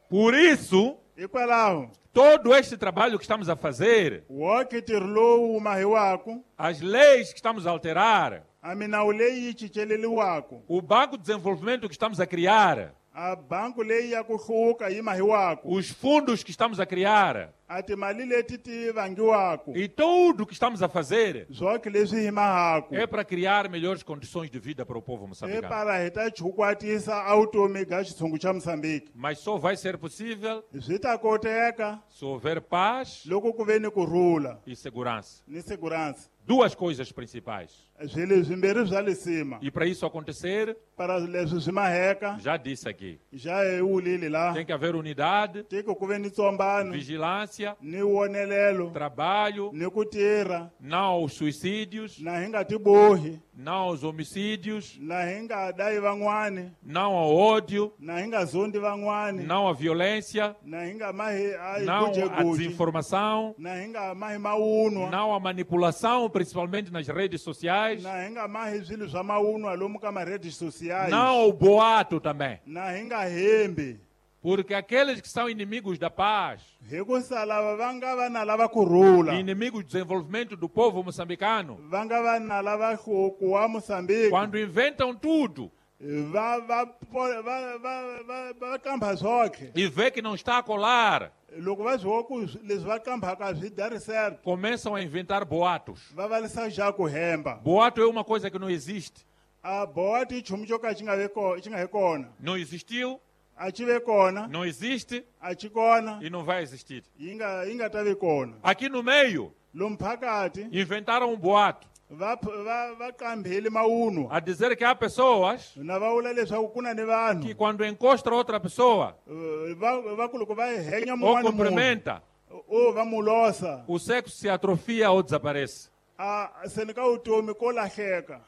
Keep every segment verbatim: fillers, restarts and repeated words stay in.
Por isso, hikwalaho todo este trabalho que estamos a fazer, woke ntirho lowu mahiwaku as leis que estamos a alterar, a minawu leyi yi ciceleliwaku o Banco de Desenvolvimento que estamos a criar, a banku leyi ya ku hluka yi mahiwaku os fundos que estamos a criar a timali leti ti vangiwaku e tudo o que estamos a fazer zoke leswi hi mahaku é para criar melhores condições de vida para o povo i moçambicano. para hi ta chukwatisa a vutomi bya xitshungu xa Moçambique. Mas só vai ser possível Byi ta koteka se houver paz loko ku ve ni kurhula e segurança. ni segurança. Duas coisas principais. Swilo swimbirhi bya le cima E para isso acontecer, para leswi swi maheka já disse aqui, já hi wulile la tem que haver unidade, tiko ku ve ni tsombano vigilância, ni wonelelo trabalho, ni ku tirha não aos suicídios, na hi nga ti bohi não aos homicídios, na hi nga dayi van'wani não ao ódio, na hi nga zondi van'wani não à violência, na hi nga mahi a hi não à gujeguje desinformação, na hi nga mahi mawunwa não à manipulação, principalmente nas redes sociais, na hi nga mahi swilo swa mawunwa lomu ka ma-redes sociais não ao boato também. na hi nga hembi Porque aqueles que são inimigos da paz, hi ku sala va nga va na lava kurhula inimigos do desenvolvimento do povo moçambicano, va nga va na lava hluku wa Moçambique quando inventam tudo va va po- va va va va kamba zoke e vê que não está a colar, loko va zwo ku leswi va kambaka swi dari certo começam a inventar boatos. va va lisa ja ku hemba Boato é uma coisa que não existe. a boha ti nchumu xo ka xi nga ve ko- xi nga hi kona Não existiu, a xi ve kona não existe a xi kona e não vai existir. yi nga yi nga ta ve kona Aqui no meio, lomu phakati inventaram um boato va p- va va kambheli mawunwa a dizer que há pessoas na va vula leswaku ku na ni vanhu que quando encosta outra pessoa eh, va va ku loko va henya ou mun'wana munhu cumprimenta, o va mu losa o sexo se atrofia ou desaparece. a se ni ka vutomi ko lahleka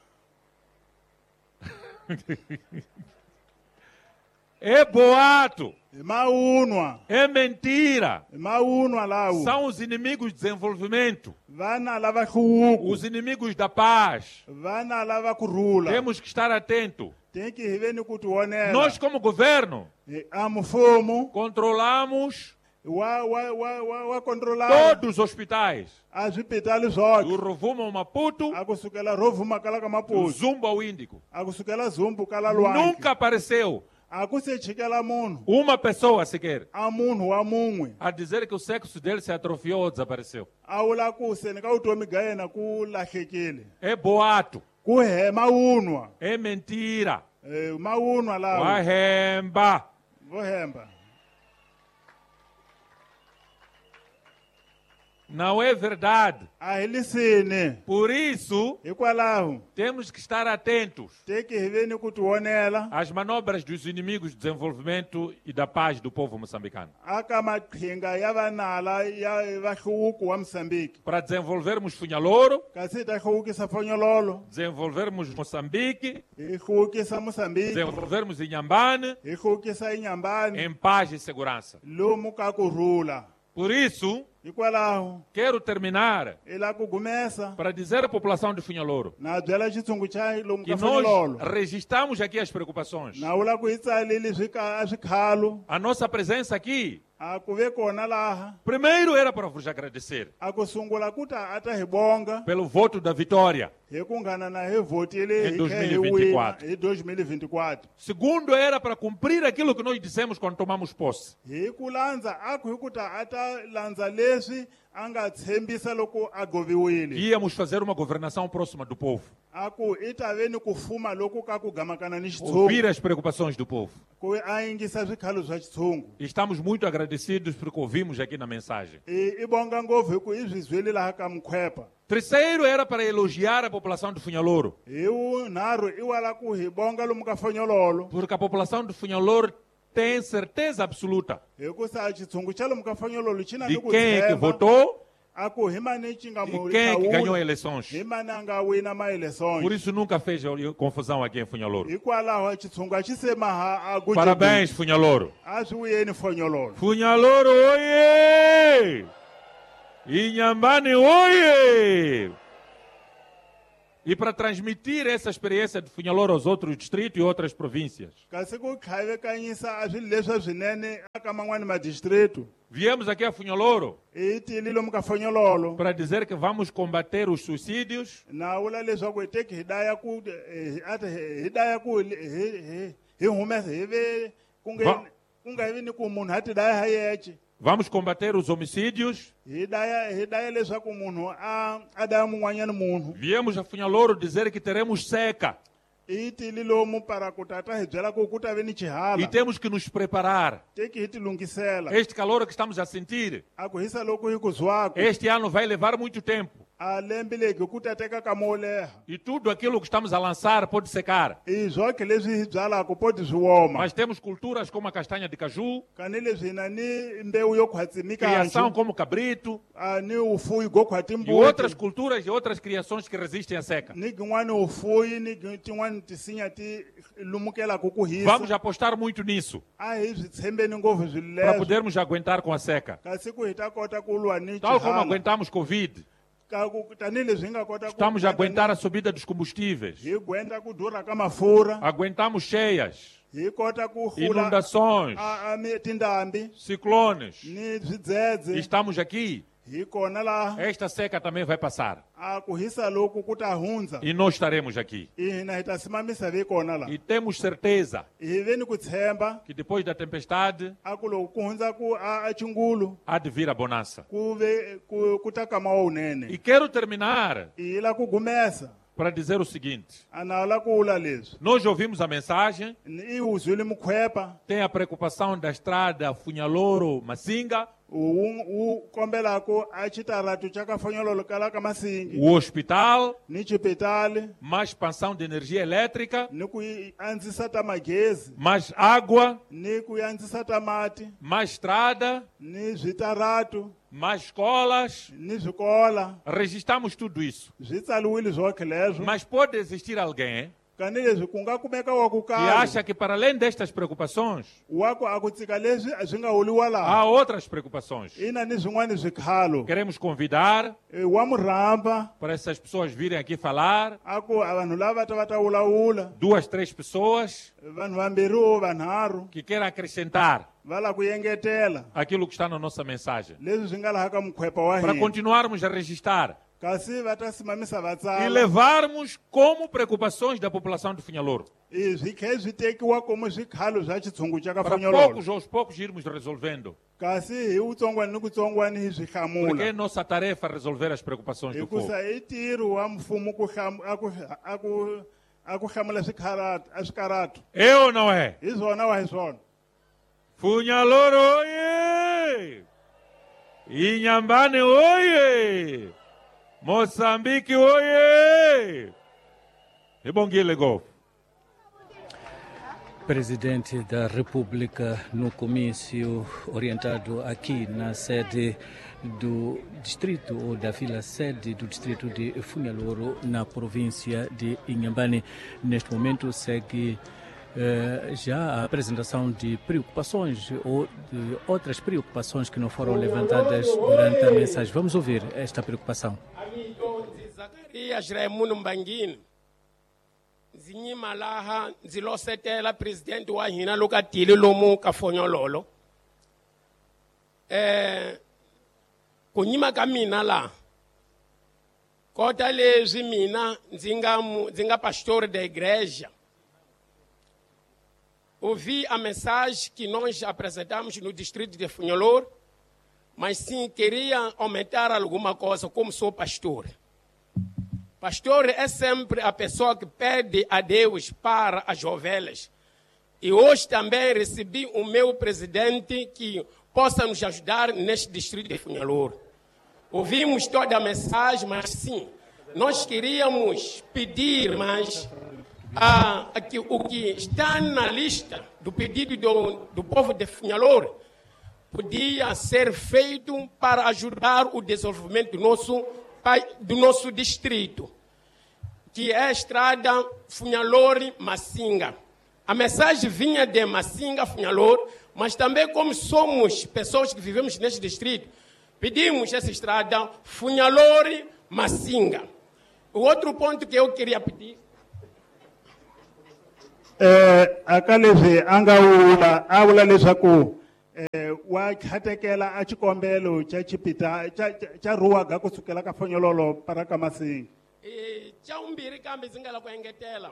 É boato, hi mawunwa é mentira. hi mawunwa lawo São os inimigos do desenvolvimento, vana lava hluvuku os inimigos da paz. vana lava kurhula Temos que estar atentos. tem que hi ve ni ku ti wonela Nós, como governo, Hi- a mfumo controlamos wa wa wa wa wa controlar todos os hospitais, a swipitali do zoke Rovuma ao Maputo, a kusukela rovuma kala ka do mapuzu Zumbo ao Índico. a kusukela zumbu kala lwanke Nunca apareceu a ku se chikela munhu uma pessoa sequer a munhu wa mun'we a dizer que o sexo dele se atrofiou ou desapareceu. a vula ku se ni ka vutomi bya yena ku lahlekile É boato, ku he mawunwa é mentira. eh, mawunwa lawo Wahemba. vo hemba Não é verdade. a hi lisini Por isso, hikwalaho temos que estar atentos tem que hi ve ni ku ti wonela às manobras dos inimigos do desenvolvimento e da paz do povo moçambicano. aka maqhinga ya vanala ya vahluvuku wa Moçambique Para desenvolvermos Funhaloro, kasi hi ta hluvukisa fonyololo desenvolvermos Moçambique, hi hluvukisa Moçambique desenvolvermos Inhambane hi hluvukisa inyambani em paz e segurança. lomu ka kurhula Por isso, hikwalaho quero terminar hi la ku gumesa para dizer à população de Funhaloro na byela xitshungu xa lomu que ka nós fonyololo registramos aqui as preocupações. na vula ku hi tsalile swika- a swikhalu A nossa presença aqui, a ku ve kona laha primeiro era para vos agradecer a ku sungula ku ta a ta hi bonga pelo voto da vitória. hi ku nghana na hi vhotile Em hi dois khe mil hi e vinte e quatro. wina hi dois mil e vinte e quatro Segundo, era para cumprir aquilo que nós dissemos quando tomamos posse. hi ku landza a ku hi ku ta a ta landza leswi a nga tshembisa loko a goviwile Que íamos fazer uma governação próxima do povo. a ku i ta ve ni ku fuma loku ka ku gamakana ni Ouvir xitshungu as preocupações do povo. ku a yingisa swikhalu swa xitshungu E estamos muito agradecidos porque ouvimos aqui na mensagem. i i bonga ngopfu hi ku i swi byeli laha ka mukhwepa Terceiro, era para elogiar a população de Funhaloro. hi wunharhu i wala ku hi bonga lomu ka fonyololo Porque a população de Funhaloro tem certeza absoluta hikusa xitshungu xa lomu ka fonyololo xi na ni de ku quem é que tshemba votou a ku hi mani xi nga e mu quem é que ganhou hlawula, eleições. hi mani a nga wina Por maelesonje isso nunca fez confusão aqui em Funhaloro. hikwalaho xitshungu a xi semaha a ku Parabéns, Funhaloro. a swi vuyeni fonyololo Funhaloro, oye! Inhambane, oye! E para transmitir essa experiência de Funhaloro aos outros distritos e outras províncias, kasi ku tlhavekanyisa a swilo leswi swinene ka man'wani madistrito Viemos aqui a Funhaloro hi tile lomu ka Fonyololo para dizer que vamos combater os suicídios, na vula leswaku hi teki hi daya ku hi ati hi daya ku hi hi hi humesa hi ve ku nge Va- ku nga vi ni ku munhu a ti daya ha yexe vamos combater os homicídios. hi daya hi daya leswaku munhu a a daya mun'wanyana munhu Viemos a Funhaloro dizer que teremos seca hi tile lomu para ku tata hi byela ku ku ta ve ni e chihala temos que nos preparar. teki hi ti lungisela Este calor que estamos a sentir, a ku hisa loku hi ku zwaku este ano vai levar muito tempo. a lembe legi ku ta teka ka mo leha E tudo aquilo que estamos a lançar pode secar. i zwoke leswi hi byalaku poti swi woma Mas temos culturas como a castanha de caju, kanileswi hi na ni mbewu yo khwatsi criação mikanju como cabrito a ni ufuyi go khwa e outras timbuti culturas e outras criações que resistem à seca. ni gin'wani ufuyi ni gi- tin'wani tisinya ti lumukelaku ku Vamos hisa apostar muito nisso a hi swi tshembeni ngopfu swilo para leswo podermos aguentar com a seca. kasi ku hi ta kota ku lwa ni Tal como chihala aguentamos Covid, Ka ku- tanihileswi hi nga kota ku estamos a gwenta aguentar a subida dos combustíveis, ni- hi gwenta ku durha ka mafurha aguentamos cheias, hi kota ku hula inundações, a- a mi- tindhambi ciclones. ni E swidzedze estamos aqui. hi kona laha Esta seca também vai passar a ku hisa loku ku ta hundza e nós estaremos aqui. i hina hi ta simamisa vi kona laha E temos certeza hi ve ni ku tshemba que depois da tempestade a ku loko ku hundza ku a a chingulu há de vir a bonança. ku ve ku ku ta kama wunene E quero terminar hi la ku gumesa para dizer o seguinte: a na la ku vula leswi nós ouvimos a mensagem, Ni- i wu zwile mukhwepa tem a preocupação da estrada Funhaloro-Masinga, wu wu kombelaku a xitaratu xa ka fonyololo kala ka masingi o hospital, ni xipitali mais expansão de energia elétrica, ni ku yi andzisa ta magezi mais água, ni ku yi andzisa ta mati mais estrada, ni switaratu mais escolas. ni swikola Registramos tudo isso. swi tsaliwile zwokhe leswo Mas pode existir alguém kanileswi ku nga kumeka wa ku que kala acha que para além destas preocupações, wa ku a ku tsika leswi a swi nga huliwa laha há outras preocupações. ina ni swin'wana swikhalo Queremos convidar E wa murhamba para essas pessoas virem aqui falar, a ku a vanhu lava ta va ta vulavula duas, três pessoas vanhu vambirhi o vanharhu que queiram acrescentar va la ku engetela aquilo que está na nossa mensagem. leswi swi nga laha ka mukhwepa wa Para hina continuarmos a registrar kasi va ta simamisa va e tsala levarmos como preocupações da população de Funhaloro. i swi khe swi tekiwa como swikhalo swa xitshungu xa ka Para fonyololo poucos aos poucos irmos resolvendo. kasi hi wutsongwani ni kutsongwani hi swi Porque é hlamula nossa tarefa resolver as preocupações do povo. hikusa i ntirho wa mfumo ku hlam- a ku- a ku- a ku hlamula swikharatu- a swikaratu É ou não é? hi swona wa hi swona Funhaloro, oye! Inhambane, oye! Moçambique, oye! E bom dia, Legol. Presidente da República no comício orientado aqui na sede do distrito ou da vila sede do distrito de Funhaloro na província de Inhambane. Neste momento segue eh, já a apresentação de preocupações ou de outras preocupações que não foram levantadas durante a mensagem. Vamos ouvir esta preocupação. Zacarias Raimundo Mbangini ndzi nyima laha ndzi losetela presidente wa hina loko a tile lomu ka Fonyololo eh ku nyima ka mina laha kota leswi mina ndzi nga mu- ndzi nga pastor da igreja ouvi a mensagem que nós apresentamos no distrito de Funhaloro, mas sim queria aumentar alguma coisa como sou pastor. Pastor é sempre a pessoa que pede a Deus para as ovelhas. E hoje também recebi o meu presidente que possa nos ajudar neste distrito de Funhaloro. Ouvimos toda a mensagem, mas sim, nós queríamos pedir, mas ah, aqui, o que está na lista do pedido do, do povo de Funhaloro podia ser feito para ajudar o desenvolvimento do nosso pai- do nosso distrito, que é a estrada Funhaloro-Masinga. A mensagem vinha de Masinga, Funhaloro, mas também como somos pessoas que vivemos neste distrito, pedimos essa estrada Funhaloro-Masinga. O outro ponto que eu queria pedir, eh aka leswi a nga vula a vula leswaku eh wa khatekela a xikombelo xa xipita xa xa ruwaga kusukela ka Fonololo para ka Masinga. e xa umbirhi kambe ndzi nga la ku engetela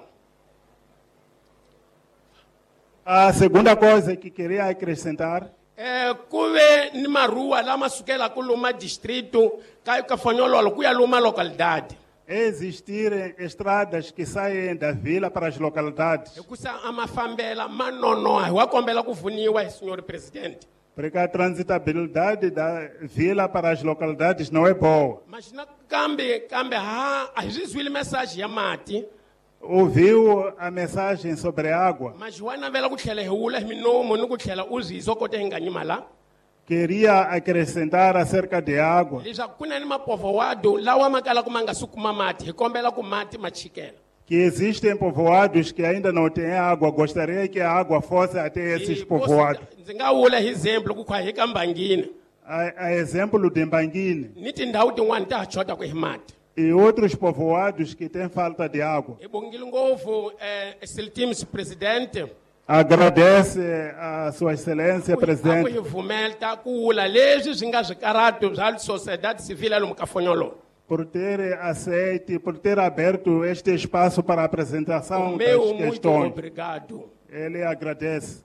A segunda coisa que queria acrescentar eh ku ve ni maruwa lama sukela ku luma distrito ka ka Fonololo ku ya luma localidade existirem estradas que saem da vila para as localidades, hikusa a mafambela ma nonoha wa kombela ku pfuniwa hi senhor presidente porque a transitabilidade da vila para as localidades não é boa. mas na kambe kambe ha a hi swi zwile message ya mati Ouviu a mensagem sobre a água? mas wa navela ku tlhela hi wula hi minomo ni ku tlhela u zwiso kote hi nga nyima la Queria acrescentar acerca de água, leswaku ku na ni mapovoado lawa ma kalaka ma nga si kuma mati hi kombela ku mati ma chikela que existem povoados que ainda não têm água. Gostaria que a água fosse até esses povoados. ndzi nga vula hi exemplo ku kha hi ka Mbangini A, a exemplo de Mbanguine ni tindhawu tin'wani ta ha chota ku hi mati e outros povoados que têm falta de água. hi bongile ngopfu eh Siltims presidente Agradece a Sua Excelência, a ku Presidente, hi vumela ku wula leswi swi nga swikaratu bya sociedade civil lomu ka Fonololo por ter aceito, por ter aberto este espaço para a apresentação das meu muito questões. obrigado Ele agradece.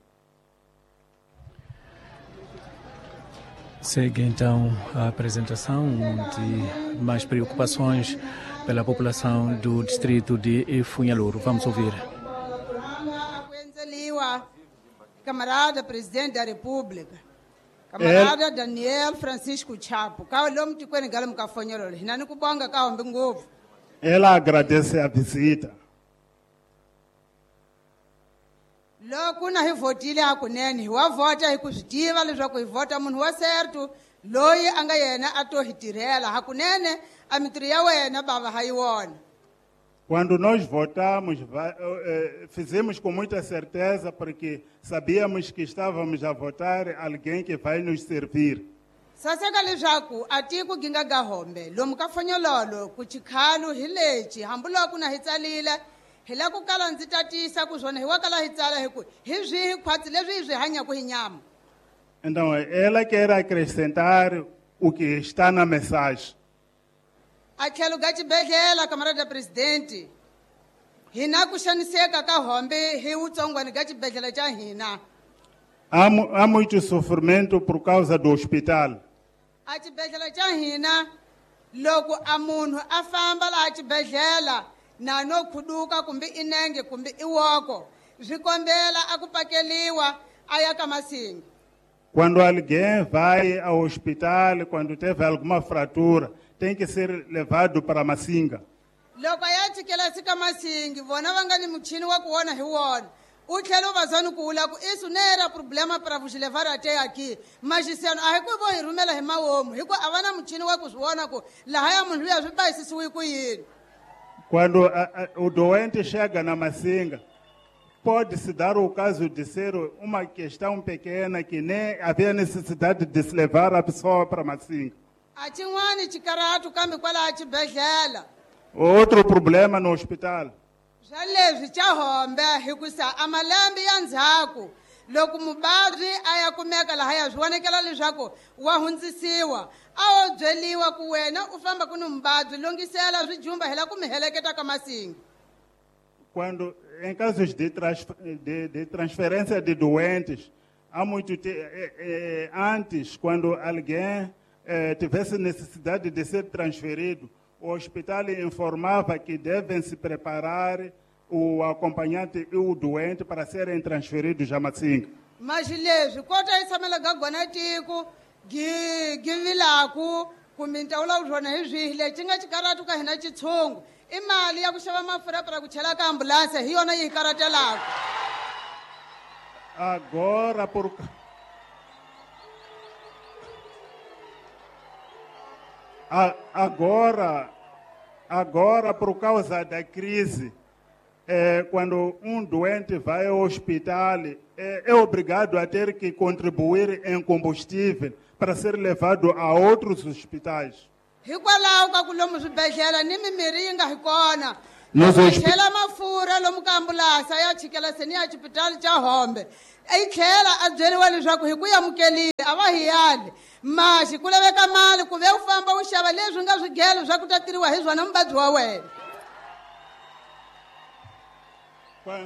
Segue então a apresentação de mais preocupações pela população do distrito de Funhalouro. Vamos ouvir. Camarada Presidente da República, camarada Daniel Francisco Chapo, ka lo mtikweni gala mukafonyolo hinani kubonga ka hombe ngovu. Ela agradece a visita. Loko na hi votile hakunene hi wa vota hi ku swi tiva leswaku hi vota munhu wa certo loyi a nga yena a to hi tirhela hakunene a mitirho ya wena bava ha yi wona. Quando nós votamos, va- eh, fizemos com muita certeza porque sabíamos que estávamos a votar alguém que vai nos servir. Saseka leswaku a tiko gi nga gahombe lomu ka Fonyololo ku chikhalu hi lexi hambuloko na hi tsalile hi la ku kala ndzi tatisa ku swona hi wa kala hi tsala hi ku hi swihi khwatsi leswi hi swi hanyaku hi nyama. Então, ela quer acrescentar o que está na mensagem. A tlhelo ka xibedhlela camarada presidente hi na ku xaniseka ka hombe hi wutsongwana ka xibedhlela xa hina. Há, mu- há muito sofrimento por causa do hospital. A xibedhlela xa hina loko a munhu a famba laha xibedhlela na no khuduka kumbe i nenge kumbe i woko swi kombela a ku pakeliwa a ya ka Masinga. Quando alguém vai ao hospital, quando teve alguma fratura, tem que ser levado para Masinga. Loko a ya chikela sika Masingi vona va nga ni muchini wa ku wona hi wona u tlhela u va zani ku vula ku i sunera problema para vu xilevara te aqui maxiseno a hi ku vo hi rhumela hi mawomu hi ku a va na muchini wa ku swi vona ku lahaya munhu luya swi bayisisiwi ku yini. Quando a, a, o doente chega na Masinga, pode-se dar o caso de ser uma questão pequena que nem havia necessidade de se levar a pessoa para Masinga. A xin'wani xikaratu kambe kwalaha xibedhlela Outro problema no hospital. swa leswi xa hombe hikusa a malembe ya ndzhaku loko muvabyi a ya kumeka lahaya swi vonekela leswaku wa hundzisiwa a wo byeliwa ku wena u famba ku ni muvabyi longisela swijumba hela ku mi heleketa ka Masinga. Quando, em casos de, trans, de, de transferência de doentes, há muito te, eh, eh, antes, quando alguém eh, tivesse necessidade de ser transferido, o hospital informava que devem se preparar o acompanhante e o doente para serem transferidos a Masinga. Mas leswi kota yi tshamela ka gona tiko gi gi vilaku kumbe ntawula ku swona hi swihi lexi nga xikaratu ka hina xitshungu i mali ya ku xava mafurha para ku chela ka ambulanse hi yona yi hi karatelaka. Agora, por, a- agora, agora, por causa da crise, eh, quando um doente vai ao hospital, eh, é obrigado a ter que contribuir em combustível para ser levado a outros hospitais. Hikwalaho ka ku lomu swibedhlela ni mimirhi yi nga hi kona nos hospi- chela mafurha lomu ka ambulance a ya chikela seni ya xipitali xa hombe i tlhela a byeriwa leswaku hi ku amukelile a va hi yali maxi ku laveka mali ku ve u famba u xava leswi nga swigelo swa ku tatiriwa hi byona muvabyi wa wena. Qua-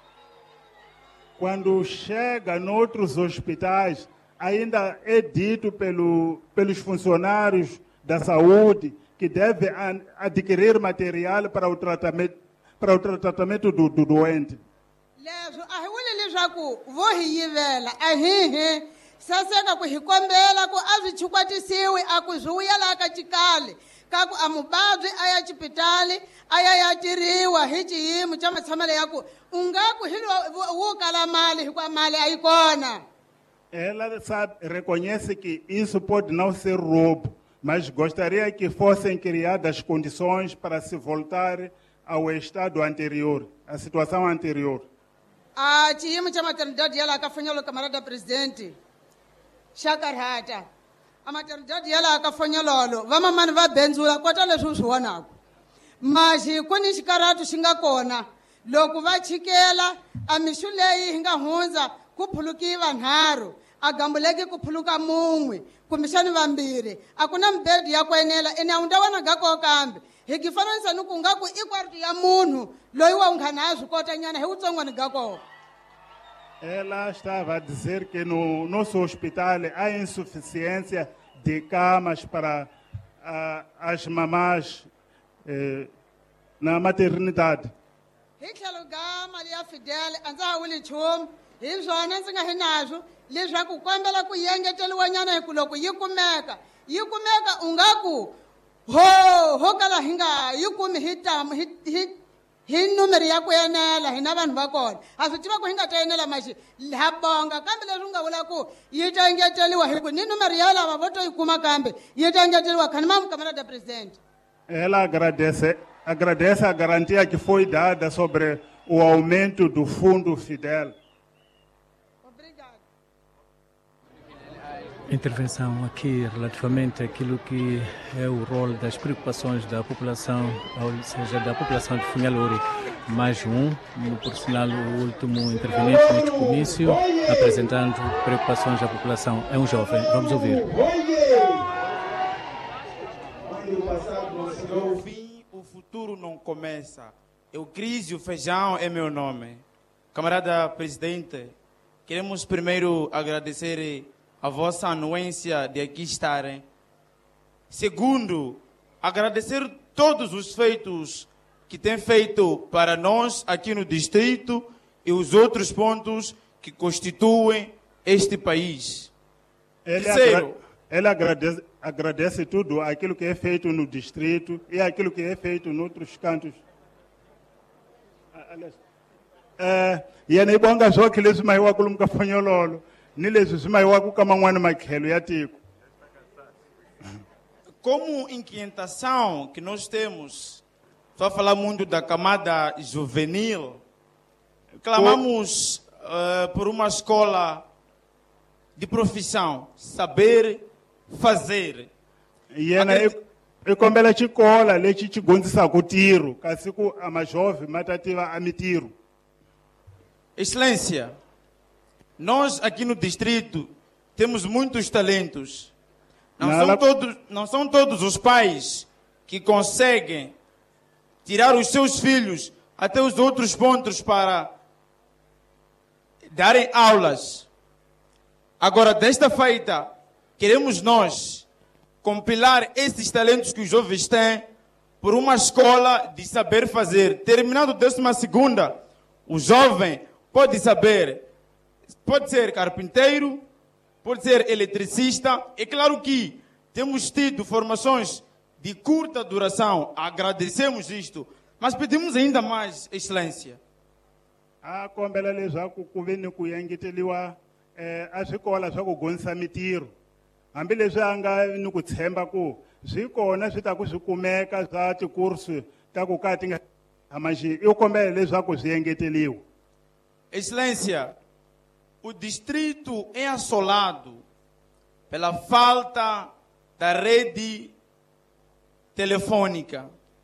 Quando chega noutros hospitais, ainda é dito pelo, pelos funcionários da saúde que deve an- adquirir material para o tratamento, para o tratamento do, do doente. leswi a hi vuli leswaku vo hi yivela a hi hi saseka ku hi kombela ku a swi chukwatisiwi a ku zwi vuya laha ka cikali ka ku a muvabyi a ya xipitali a ya ya tiriwa hi xiyimo xa matshamelo ya ku u nga ku hi lo- wo kala mali hikuva mali a yi kona. Ela sabe, reconhece que isso pode não ser roubo, mas gostaria que fossem criadas condições para se voltar ao estado anterior, à situação anterior. a xiyimo xa maternidade ya laha ka fonyolo kamarada presidente xa karhata a maternidade ya laha ka fonyololo vamamani va bendzula kota leswi u swi vonaka maxi ku ni xikarhatu xi nga kona loko va chikela a mixu leyi hi nga hundza ku phuluki vanharhu a gambuleki ku phuluka mun'we kumbexani vambirhi a ku na mibedi ya ku enela ene a wu ta vona ga koho kambe hi ki fananisa ni ku nga ku i kwarti ya munhu loyi wa unghana ya swi kota nyana hi wutsongwani ga koho. Ela estava a dizer que no nosso hospital há insuficiência de camas para ah, as mamás eh, na maternidade. hi tlhelo ka mali ya fidele a ndza ha vuli nchumu hi swona ndzi nga hi nazwo leswaku kombela ku yengeteliwa nyana hi ku loko yi kumeka yi kumeka u nga ku ho ho kala hi nga yi kumi hi tamu hi hi hi numeri ya ku enela hi na vanhu va kona a swi tiva ku hi nga ta enela maxi ha bonga kambe leswi u nga vula ku yi ta engeteliwa hi ku ni numeri ya lava vo to yi kuma kambe yi ta engeteliwa khani mamukamarada presidente. Ela agradece, agradece a garantia que foi dada sobre o aumento do fundo Fidel. Obrigado. Intervenção aqui relativamente àquilo que é o rol das preocupações da população, ou seja, da população de Funhalori. Mais um, por sinal, o último interveniente neste comício, apresentando preocupações da população. É um jovem, vamos ouvir. Quando o passado não chegou ao fim, o futuro não começa. Eucrísio Feijão é meu nome. Camarada presidente, queremos primeiro agradecer a vossa anuência de aqui estarem. Segundo, agradecer todos os feitos que têm feito para nós aqui no distrito e os outros pontos que constituem este país. Ele, Terceiro. agra ele agradece, agradece tudo aquilo que é feito no distrito e aquilo que é feito em outros cantos. Ah, aliás, eh, yena ibonga zonke leswi mahiwaku lomu ka Fonyololo ni leswi swi mahiwaku ka man'wana makhelo ya tiko. Como inquietação que nós temos, só falar muito da camada juvenil, clamamos uh, por uma escola de profissão, saber fazer. Yena Acredito- i kombela xikola lexi xi dyondzisaka tiro kasi ku a majove ma ta tiva a mintirho. Excelência, nós aqui no distrito temos muitos talentos. Não Não, são, ela- todos, não são todos os pais que conseguem tirar os seus filhos até os outros pontos para darem aulas. Agora, desta feita, queremos nós compilar esses talentos que os jovens têm por uma escola de saber fazer. Terminando a décima segunda, o jovem pode saber, pode ser carpinteiro, pode ser eletricista. É claro que temos tido formações de curta duração, agradecemos isto, mas pedimos ainda mais, excelência. A kombela leswaku ku ve ni ku engeteliwa eh, a swikola swa ku dyondzisa mintirho. Hambileswi a nga ni ku tshemba ku swi kona swi ta ku swi kumeka swa tikursi ta ku ka ti nga amaxi i kombela leswaku swi engeteliwa. Excelência, o distrito é assolado pela falta da rede telefônica.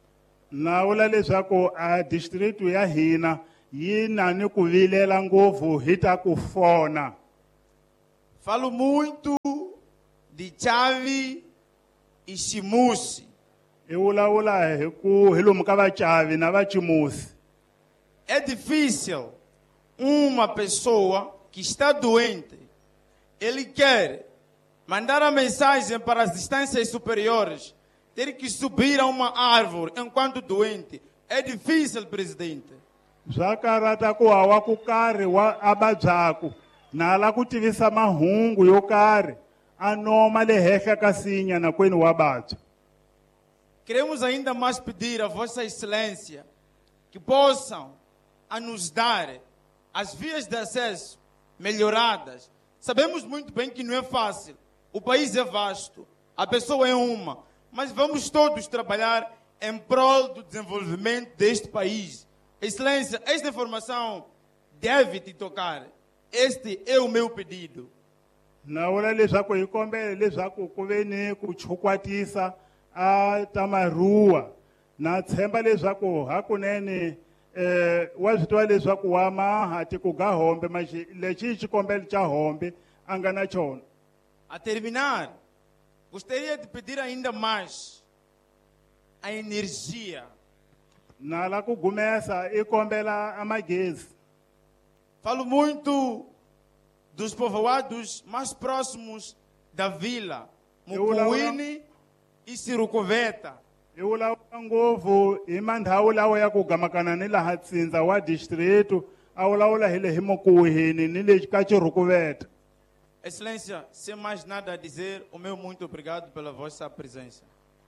na vula leswaku a district ya hina yi na ni ku vilela ngopfu hi ta ku fona. Falo muito de chave e chimusi. I vulavula hi ku hi lomu ka vachavi na vachimusi. É difícil uma pessoa que está doente, ele quer mandar a mensagem para as distâncias superiores, ter que subir a uma árvore enquanto doente. É difícil, presidente. Swa karata ku hawa ku karhi wa ababyaku na la ku tivisa mahungu yo karhi a noma le henhla ka sinya na kwini wa babya. Queremos ainda mais pedir a Vossa Excelência que possam a nos dar as vias de acesso melhoradas. Sabemos muito bem que não é fácil. O país é vasto, a pessoa é uma, mas vamos todos trabalhar em prol do desenvolvimento deste país. Excelência, esta informação deve te tocar. Este é o meu pedido. Na vula leswaku hi kombela leswaku ku ve ni ku chukwatisa a Tamaruwa na tshemba leswaku hakunene eh wa swi tiva leswaku wa mahati ku ga hombe maxi lexi xikombelo xa hombe a nga na xona. A terminar, gostaria de pedir ainda mais a energia. Na la ku gumesa i kombela a magezi. Falo muito dos povoados mais próximos da vila, Mukuwini e Sirukoveta. I vulavula ngopfu hi mandhawu lawa ya ku gamakana ni laha tsindza wa district a vulavula hi le hi Mukuwini ni le ka Chirukuveta. Excelência, sem mais nada a dizer, o meu muito obrigado pela vossa presença.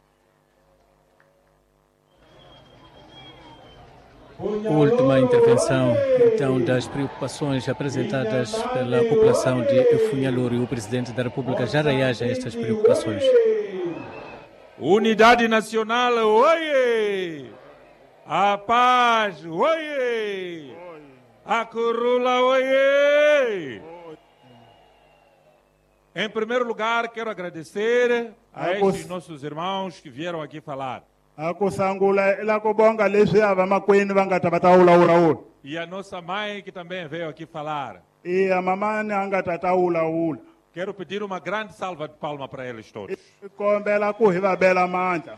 Última intervenção, então, das preocupações apresentadas pela população de Funhalor, e o Presidente da República já reage a estas preocupações. Unidade nacional, oie! A paz, oie! A curula, oie! Em primeiro lugar, quero agradecer a estes nossos irmãos que vieram aqui falar. A ku sangula ila ku bonga leswi a vamakwenu va nga ta va ta vulavula. E a nossa mãe que também veio aqui falar. E a mamãe a nga ta ta vulavula. Quero pedir uma grande salva de palmas para eles todos. Kombela ku hi va bela mandla.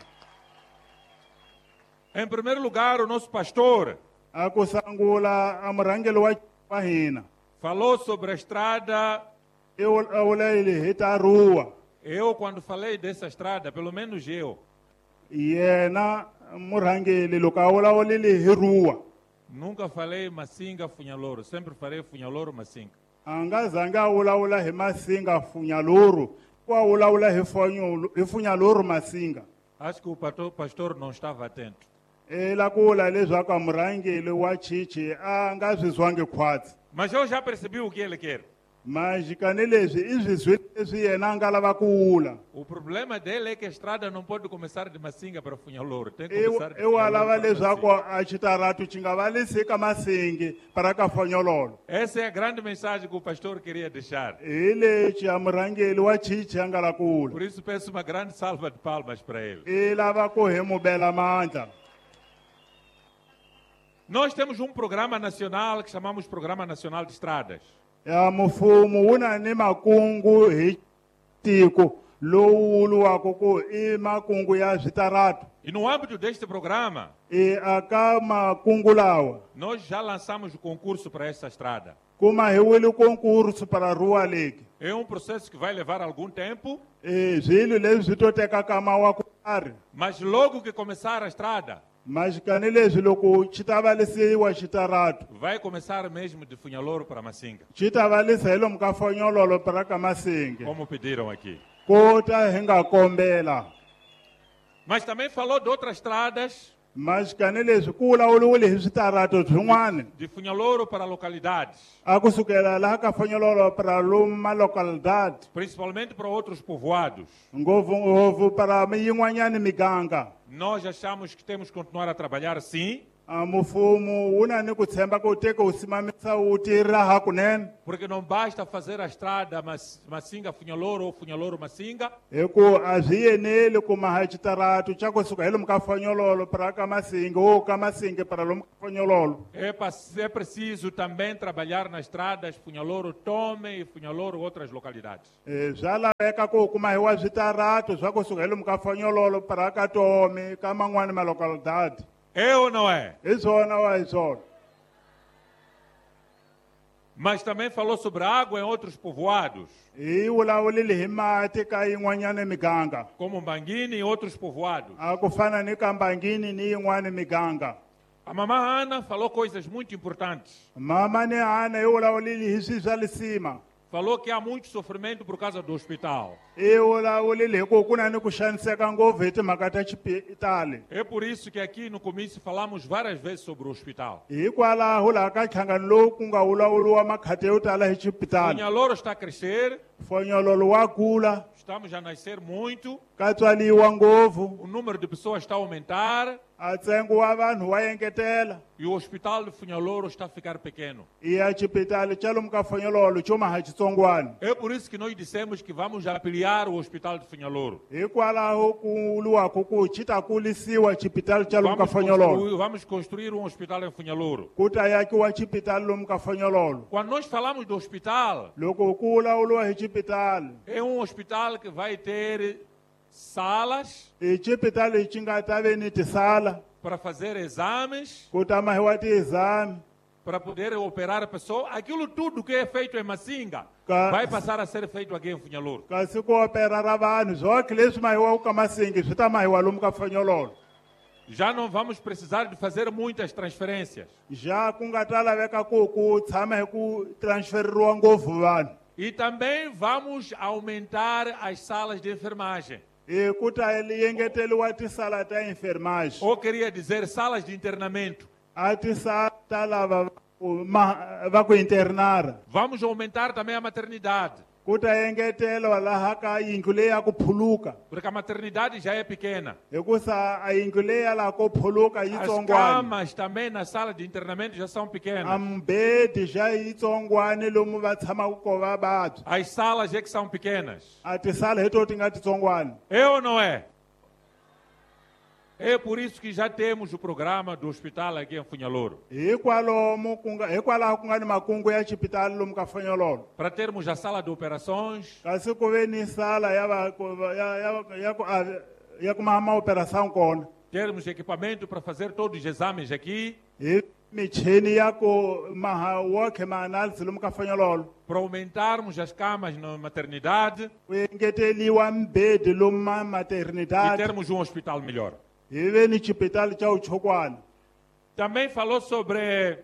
Em primeiro lugar, o nosso pastor A ku sangula a murhangeri wa hina falou sobre a estrada. i vula hi ta Ruwa. Eu, quando falei dessa estrada, pelo menos eu, Yena murhangeri loko a vulavulile hi Ruwa nunca falei Masinga Funhaloro, sempre falei Funhaloro Masinga. a nga zangi a vulavula hi Masinga Funhaloro, ku a vulavula hi Funyulu- hi Funhaloro Masinga. Acho que o pato- pastor não estava atento. I la ku vula leswaku a murhangeri wa chichi a nga swi zwangi khwatsi. Mas eu já percebi o que ele quer. Majikani leswi i swi zwile leswi yena a nga lava ku vula. O problema dele é que a estrada não pode começar de Masinga para Funhaloro. Tem que I começar de i wa lava Funhaloro para leswaku Masinga. a xitaratu xi nga valisi ka Masingi para ka Fonyololo. Essa é a grande mensagem que o pastor queria deixar. Hi lexi a murhangeri wa chichi a nga la ku vula. Por isso peço uma grande salva de palmas para ele. I lava ku hi mu bela mandla. Nós temos um programa nacional que chamamos Programa Nacional de Estradas. Ya mfumo wu na ni makungu hi tiko lowu vuriwaka ku i makungu ya switarata. E no âmbito deste programa, I aka makungu lawa nós já lançamos o concurso para essa estrada. kuma hi wile concurso para Ruwa Lake. É um processo que vai levar algum tempo, I zwilo leswi swi to teka kama wa ku karhi. mas logo que começar a estrada, Majikani leswi loko xi ta valisiwa xitarata vai começar mesmo de Funhaloro para Masinga, xi ta valisa hi lomu ka Fonyololo para ka Masingi. como pediram aqui. Ko ta hi nga kombela. Mas também falou de outras estradas, Majikani leswi ku vulavuriwile hi switarata swin'wana de Funhaloro para localidades, a ku sukela laha ka Fonyololo para lomu malocalidade principalmente para outros povoados. ngopfungopfu para yin'wanyani miganga. Nós achamos que temos que continuar a trabalhar sim, a mufumo una ni ku tshemba ku teka u simamisa u tirha hakunene Porque não basta fazer a estrada Mas- Masinga-Funhaloro ou Funhaloro-Masinga, hi ku a swi eneli ku maha xitaratu xa kusuka hi lomu ka fanyololo para ka masingi wo ka masingi para lomu ka fanyololo é, pa- é preciso também trabalhar nas estradas Funhaloro-Tome e Funhaloro outras localidades. Eh, swa laveka ku kumahiwa switaratu swa kusuka hi lomu ka fanyololo para ka tome ka man'wani malokalidade É ou não é? hi swona wa hi swona Mas também falou sobre água em outros povoados, hi vulavulile hi mati ka yin'wanyana miganga como Mbanguini e outros povoados. a ku fana ni ka mbangini ni yin'wani miganga A mamã Ana falou coisas muito importantes. mama ni hana hi vulavulile hi swi swa lisima Falou que há muito sofrimento por causa do hospital. hi vulavulile hi ku ku na ni ku xaniseka ngopfu hi timhaka ta xipitali É por isso que aqui no comício falamos várias vezes sobre o hospital. hikwalaho laha ka nhlangano lowu ku nga vulavuriwa makhati yo tala hi xipitali Funhaloro está a crescer, fonyololo wa kula estamos a nascer muito, ka tswaliwa ngopfu o número de pessoas está a aumentar a ntsengo wa vanhu wa engetela e o hospital de Funhaloro está a ficar pequeno. i ya xipitali xa lomu ka fonyololo xo maha xitsongwana É por isso que nós dissemos que vamos ampliar o hospital de Funhaloro. hikwalaho ku vuriwaka ku xi ta kulisiwa xipitali xa lomu ka Vamos fonyololo construir, vamos construir um hospital em Funhaloro. ku ta yakiwa xipitali lomu ka fonyololo Quando nós falamos do hospital, loko ku vulavuriwa hi xipitali é um hospital que vai ter salas i xipitali xi nga ta ve ni tisala para fazer exames, ku ta mahiwa tiexame para poder operar a pessoa. Aquilo tudo que é feito em Masinga Ca- vai passar a ser feito aqui em Funhaloro. kasi ku operara vanhu zoke leswi mahiwaku ka masingi swi ta mahiwa lomu ka fonyololo Já não vamos precisar de fazer muitas transferências. já ku nga ta laveka ku ku tshama hi ku transfereriwa ngopfu vanhu E também vamos aumentar as salas de enfermagem. i ku ta engeteliwa tisala ta enfermagem Ou queria dizer salas de internamento. a tisala ta lava va ku- ma- va ku internara Vamos aumentar também a maternidade. ku ta engeteliwa laha ka yindlu leyi ya ku phuluka Porque a maternidade já é pequena. hikusa a yindlu leyi ya laha ku phuluka As yitsongwana camas também na sala de internamento já são a pequenas. mbedi xa yitsongwane lomu va tshamaka ko vavabyi As salas é que são pequenas. a tisala hi to ti nga titsongwana É ou não é? É por isso que já temos o programa do hospital aqui em Funhaloro. hikwalomu ku nga hikwalaho ku nga ni makungu ya xipitali lomu ka fanyololo Para termos a sala de operações, kasi ku ve ni sala ya va ku- ya- ya- ya ku a- ya ku maha maoperação kona termos equipamento para fazer todos os exames aqui, hi michini ya ku maha wokhe maanalisi lomu ka fanyololo para aumentarmos as camas na maternidade ku engeteliwa mbedi lomu ma e maternidade termos um hospital melhor. hi ve ni xipitali xa uchokwana Também falou sobre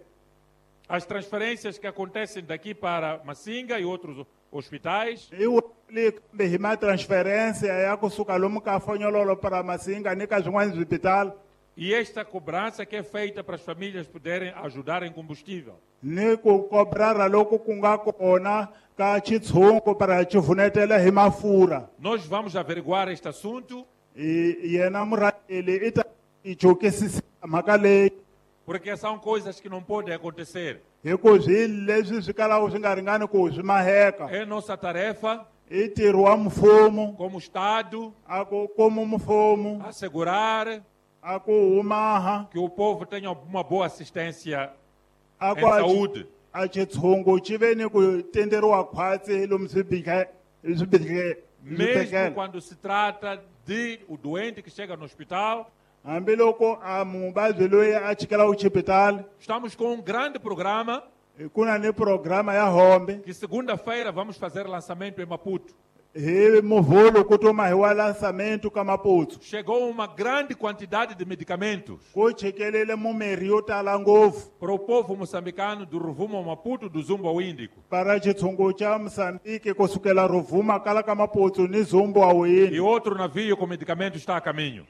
as transferências que acontecem daqui para Masinga e outros hospitais. hi wuli kambe hi matransferência ya kusuka lomu ka fanyololo para masinga ni ka swin'wana swipitali E esta cobrança que é feita para as famílias poderem ajudar em combustível. ni ku kobrara loku ku nga kona ka xitshungu para xi vhunetela hi mafurha Nós vamos averiguar este assunto, I- yena murhangeli i ta i jokisisa mhaka leyi porque são coisas que não podem acontecer. hi ku swilo leswi swi kalaka swi nga ringani ku swi maheka É nossa tarefa, i ntirho wa mfumo como Estado, a ku kuma mfumo assegurar a ku humaha que o povo tenha uma boa assistência a em ku a xi- saúde. a xitshungu xi ve ni ku tenderiwa khwatsi lomu swibedhle- swibedhle- Mesmo swibedhlele quando se trata de o doente que chega no hospital, hambiloko a muvabyi loyi a chikelaku xipitali estamos com um grande programa ku na ni programa ya hombe que segunda-feira vamos fazer lançamento em Maputo. hi muvhulu ku to mahiwa lansamento ka maputsu Chegou uma grande quantidade de medicamentos ku chekelele mumirhi yo tala ngopfu para o povo moçambicano do Ruvumo ao Maputo, do Zumbo ao Índico. para xitshungu xa mosambiki kusukela ruvuma kala ka maputsu ni zumbu wa E wini outro navio com medicamentos está a caminho.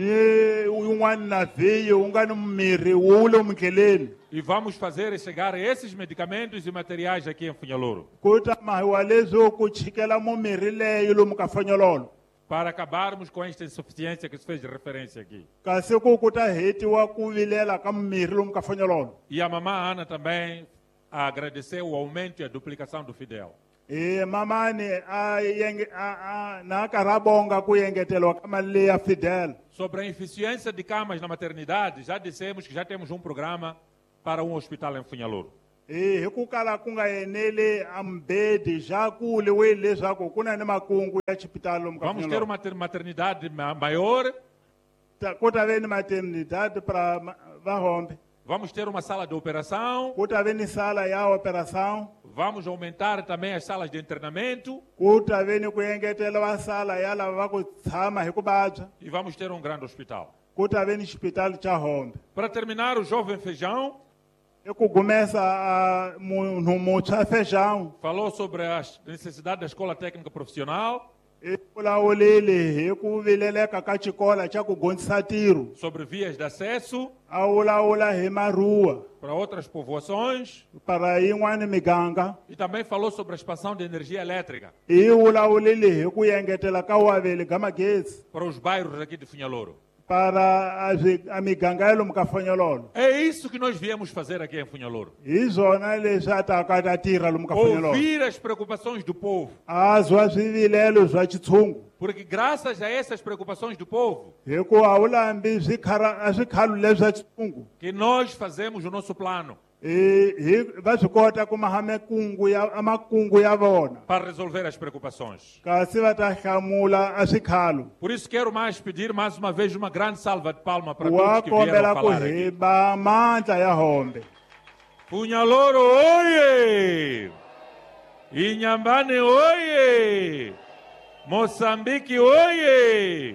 ni un'wana navhiyo wu nga ni mirhi wu le mundleleni E vamos fazer chegar esses medicamentos e materiais aqui em Funhaloro. ku ta mahiwa leswo ku chikela mumirhi leyo lomu ka fanyololo para acabarmos com esta insuficiência que se fez referência aqui. kasi ku ku ta hetiwa ku vilela ka mimirhi lomu ka fonyololo. E a mamã Ana também agradeceu o aumento e a duplicação do Fidel. e mamani a yenge a a na karabonga ku yengetelwa ka mali ya Fidel. Sobre a eficiência de camas na maternidade, já dissemos que já temos um programa para um hospital em Funhalouro. e hi ku kala ku nga eneli ambedi já kuliwe leswaku ku na ni makungu ya xipitalo lomu ka Vamos ter Funhalouro. uma ter- maternidade ma- maior, Ta- ku ta ve ni maternidade para vahombe, vamos ter uma sala de operação, ku ta ve ni sala ya operação, vamos aumentar também as salas de internamento ku ta ve ni ku engeteliwa sala ya lava va ku tshama hi ku vabya, e vamos ter um grande hospital. ku ta ve ni xipitalo xa hombe. Para terminar, o jovem Feijão I ku gumesa a munhu muntshwa Feijão falou sobre a necessidade da escola técnica profissional, i vulavulile hi ku vileleka ka xikola xa ku dyondzisa tiro, sobre vias de acesso a vulavula hi maruwa para outras povoações para yin'wana miganga, e também falou sobre a expansão de energia elétrica i vulavulile hi ku engetela ka wavele ga magezi para os bairros aqui de Funhalouro. para a zi- a miganga ya lomu ka Fonyololo. É isso que nós viemos fazer aqui em Funhalouro. Hi zona leswi a taka ta tirha lomu ka Fonyololo. Ouvir as preocupações do povo. A zwa swivilelo swa xitshungu Porque graças a essas preocupações do povo hikuva a wu lambi swikhara- a swikhalu leswi swa xitshungu que nós fazemos o nosso plano hi hi- va swi kota ku maha makungu ya a makungu ya vona, para resolver as preocupações. kasi va ta hlamula a swikhalu. Por isso quero mais pedir mais uma vez uma grande salva de palmas para Wa todos que vieram kombela ku falar aqui. hiba mandla ya hombe. Funhalouro, oie! Inhambane, oie! Moçambique, oie!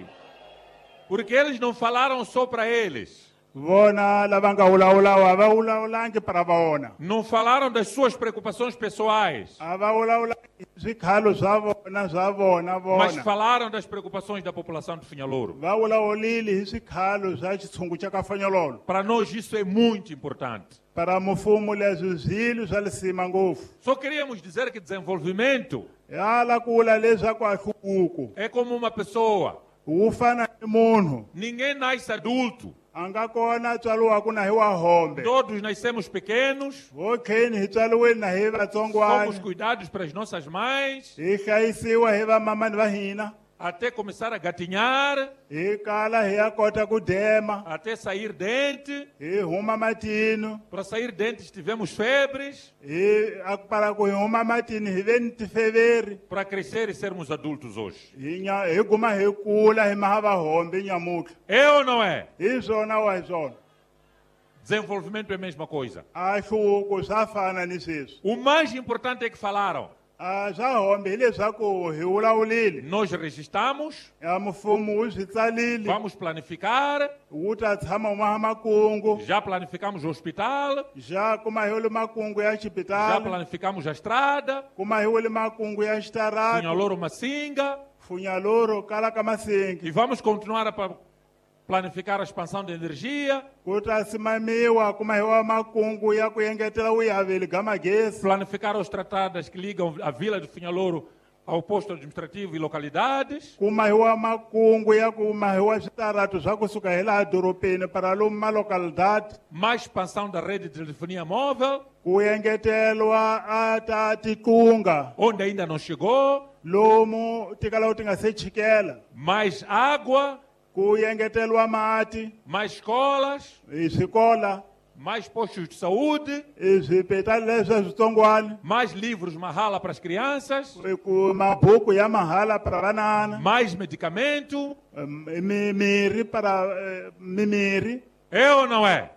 Porque eles não falaram só para eles. Vona lava nga vulavulawa a va vulavulanga para vona, Não falaram das suas preocupações pessoais. a va vulavulanga swikhalu swa vona swa vona Mas vona, falaram das preocupações da população de Funhalouro. va vulavulile hi swikhalu swa xitshungu xa ka Fonyololo. Para nós isso é muito importante. Para mufumo leswi zwilo swa lisima ngopfu. Só queríamos dizer que desenvolvimento Ya la ku vula leswaku a hluvuko é como uma pessoa. wu fana ni munhu, Ninguém nasce adulto. a nga kona tswaliwaku na hi wa hombe. Todos nascemos pequenos, Vokheni hi tswaliweni na hi somos vatsongwana, cuidados pelas nossas mães, hi hlayisiwa hi vamamani va hina, até começar a gatinhar, hi kala hi ya kota ku dema, até sair dente. hi huma matino, Para sair dentes tivemos febres, hi a- para ku hi huma matini hi ve ni tifeveri, para crescer e sermos adultos hoje. hi nya- hi guma hi kula hi maha va hombe nyamutlha. É ou não é? Hi swona wa hi swona. Desenvolvimento é a mesma coisa. A hluvuko swa fana ni sweswi. O mais importante é que falaram. A swa hombe hi leswaku hi vulavulile, Nós registramos, ya mfumo wu swi tsalile, vamos planificar, wu ta tshama wu maha makungu, já planificamos o hospital, já kuma hi wule makungu ya já xipitali, planificamos a estrada, kuma hi wule makungu ya xitarata, Funhalouro Massinga, Funhalouro kala ka masingi, e vamos continuar a pa- planificar a expansão de energia, ku ta simamiwa kuma hi wa makungu ya ku engetela vuyaveli ga magezi, planificar as tratadas que ligam a vila de Funhalouro ao posto administrativo e localidades, kuma hi wa makungu ya ku ma hi wa switarato swa kusuka hi laha doropeni para lomu malokalidade, mais expansão da rede de telefonia móvel, ku engetelwa a ta tiqunga onde ainda não chegou, lomu tikalawu ti nga se chikela, mais água, ku engetelwa mati, mais escolas, hi swikola, mais postos de saúde, hi swipitali leswi switsongwana, mais livros Mahala para as crianças, hi ku mabuku ya mahala para vanana, mais medicamento. em, mimiri para eh, mimiri, É ou não é?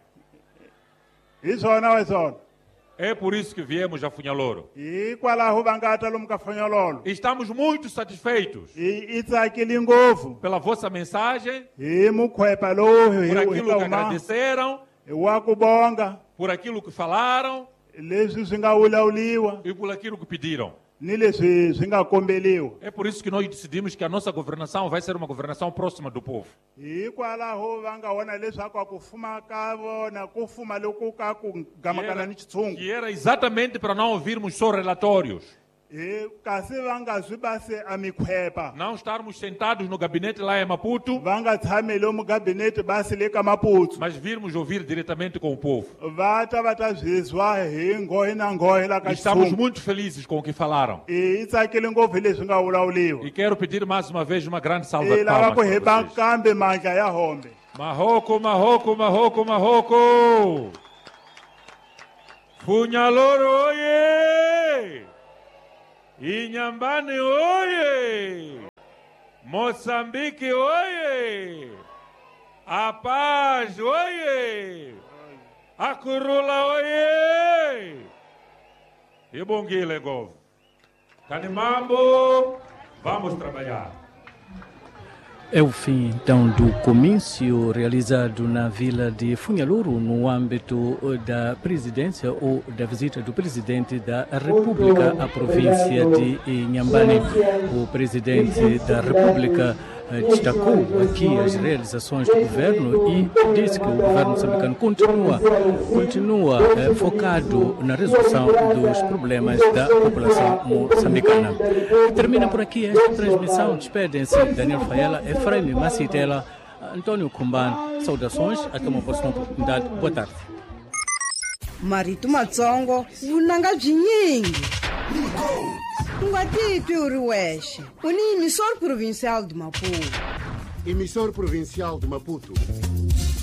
hi swona wa swona. É por isso que viemos a Funhalouro. Hikwalaho va nga ta lomu ka Fonyololo. Estamos muito satisfeitos Hi i tsakile ngopfu pela vossa mensagem, hi mukhwepa lowu hi por hi aquilo que ka huma agradeceram, hi wa ku bonga por aquilo que falaram leswi swi nga vulavuriwa e por aquilo que pediram. ni leswi swi nga kombeliwa. É por isso que nós decidimos que a nossa governação vai ser uma governação próxima do povo. Hikwalaho va nga vona leswaku a ku fuma ka vona ku fuma loku ka ku Que gamakana era, ni xitshungu. que era exatamente para não ouvirmos só relatórios, e kasi va nga zwi va se amikhwepa Não estarmos sentados no gabinete lá em Maputo, va nga tshame lomu gabinete va se le ka maputsu mas virmos ouvir diretamente com o povo. va ta va ta zwizwa hi ngohi na ngohi la ka Estamos Xitsonga. muito felizes com o que falaram. i tsakile ngopfu hi leswi nga vulavuriwa E quero pedir mais uma vez uma grande salva de i lava palmas ku para heba vocês. kambe mandla ya hombe Marroco, Marroco, Marroco, Marroco! Funhaloro, oye! Inhambane, oye! Moçambique, oye! A Paz, oye! A Curula, oye! E Bonguile, Gov. Canimambo, vamos trabalhar. É o fim, então, do comício realizado na vila de Funhaloro, no âmbito da presidência ou da visita do presidente da República à província de Inhambane. O presidente da República eh, destacou aqui as realizações do governo e disse que o governo moçambicano continua, continua eh, focado na resolução dos problemas da população moçambicana. Termina por aqui esta transmissão. Despedem-se Daniel Faiela, Efraim Macitela, Antônio Kumban. Saudações, até uma próxima oportunidade. Boa tarde. marito matsongo vunanga byinyingi u nga titwi u ri wexe u ni emissor provincial de Maputo. Emissor provincial de Maputo.